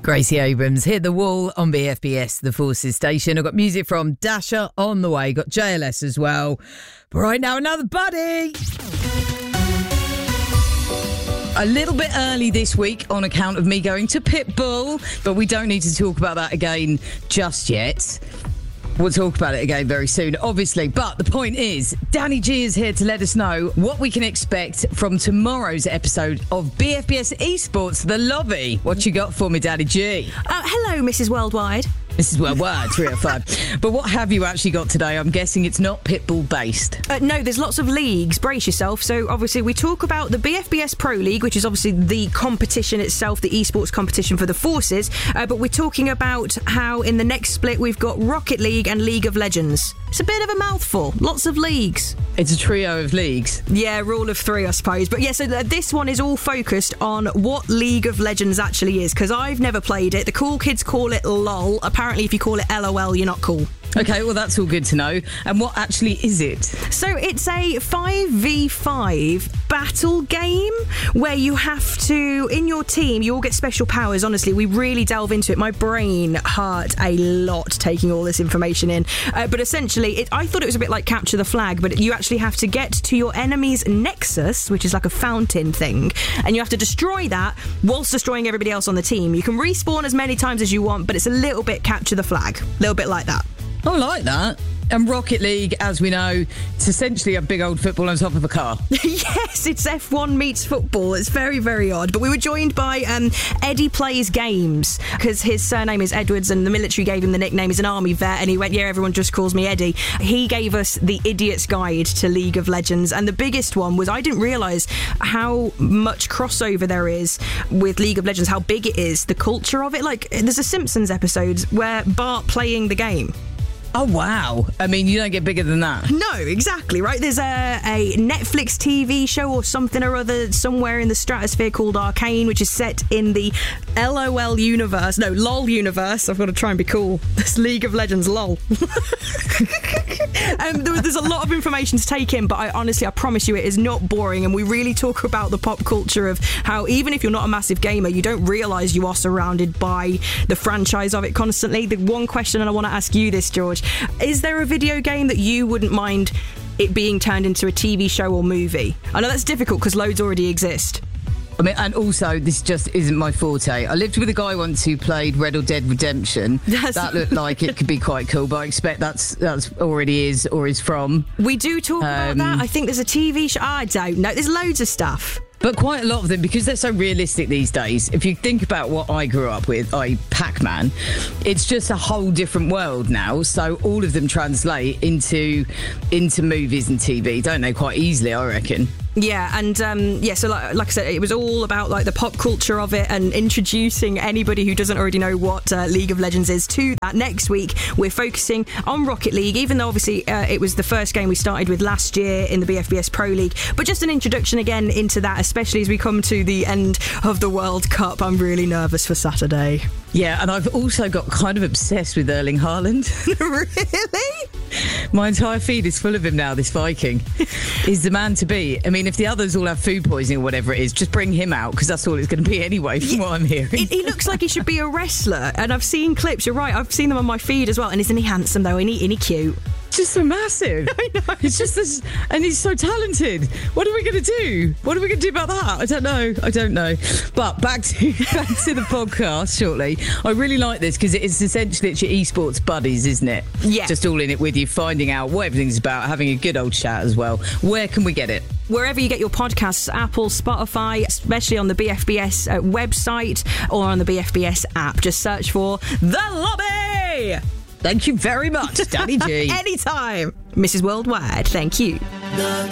Gracie Abrams hit the wall on BFBS, the Forces station. I've got music from Dasher on the way, got JLS as well. But right now, another buddy. A little bit early this week on account of me going to Pitbull, but we don't need to talk about that again just yet. We'll talk about it again very soon, obviously. But the point is, Danny G is here to let us know what we can expect from tomorrow's episode of BFBS Esports, The Lobby. What you got for me, Danny G? Hello, Mrs. Worldwide. This is Worldwide 305. But what have you actually got today? I'm guessing it's not Pitbull based. No, there's lots of leagues. Brace yourself. So obviously we talk about the BFBS Pro League, which is obviously the competition itself, the esports competition for the Forces. But we're talking about how in the next split we've got Rocket League and League of Legends. It's a bit of a mouthful. Lots of leagues. It's a trio of leagues. Yeah, rule of three, I suppose. But yeah, so this one is all focused on what League of Legends actually is, because I've never played it. The cool kids call it LOL. Apparently, if you call it LOL, you're not cool. Okay, well, that's all good to know. And what actually is it? So it's a 5v5 battle game where you have to, in your team, you all get special powers. Honestly, we really delve into it. My brain hurt a lot taking all this information in. But essentially, I thought it was a bit like Capture the Flag, but you actually have to get to your enemy's nexus, which is like a fountain thing, and you have to destroy that whilst destroying everybody else on the team. You can respawn as many times as you want, but it's a little bit Capture the Flag. A little bit like that. I like that. And Rocket League, as we know, it's essentially a big old football on top of a car. Yes, it's F1 meets football. It's very, very odd. But we were joined by Eddie Plays Games, because his surname is Edwards and the military gave him the nickname. He's an army vet, and he went, yeah, everyone just calls me Eddie. He gave us the Idiot's Guide to League of Legends, and the biggest one was I didn't realise how much crossover there is with League of Legends, how big it is, the culture of it. Like, there's a Simpsons episode where Bart playing the game. Oh, wow. I mean, you don't get bigger than that. No, exactly, right? There's a Netflix TV show or something or other somewhere in the stratosphere called Arcane, which is set in the LOL universe. No, LOL universe. I've got to try and be cool. This League of Legends, LOL. There's a lot of information to take in, but I promise you it is not boring, and we really talk about the pop culture of how even if you're not a massive gamer, you don't realise you are surrounded by the franchise of it constantly. The one question, and I want to ask you this, George, is there a video game that you wouldn't mind it being turned into a TV show or movie? I know that's difficult because loads already exist. I mean, and also, this just isn't my forte. I lived with a guy once who played Red or Dead Redemption. That looked like it could be quite cool, but I expect that's already is or is from. We do talk about that. I think there's a TV show. I don't know. There's loads of stuff. But quite a lot of them, because they're so realistic these days, if you think about what I grew up with, Pac-Man, it's just a whole different world now. So all of them translate into movies and TV, don't they, quite easily, I reckon. Yeah, and so like I said, it was all about like the pop culture of it and introducing anybody who doesn't already know what League of Legends is to that. Next week, we're focusing on Rocket League, even though obviously it was the first game we started with last year in the BFBS Pro League. But just an introduction again into that, especially as we come to the end of the World Cup. I'm really nervous for Saturday. Yeah, and I've also got kind of obsessed with Erling Haaland. Really? My entire feed is full of him now, this Viking. He's the man to be. I mean, if the others all have food poisoning or whatever it is, just bring him out, because that's all it's going to be anyway, from what I'm hearing. He looks like he should be a wrestler, and I've seen clips, you're right, I've seen them on my feed as well, and isn't he handsome though? Isn't he cute? Just so massive. I know. It's just this, and he's so talented. What are we going to do? What are we going to do about that? I don't know. But back to the podcast shortly. I really like this because it's essentially your esports buddies, isn't it? Yeah. Just all in it with you, finding out what everything's about, having a good old chat as well. Where can we get it? Wherever you get your podcasts, Apple, Spotify, especially on the BFBS website or on the BFBS app. Just search for The Lobby. Thank you very much, Danny G. Anytime. Mrs. Worldwide, thank you.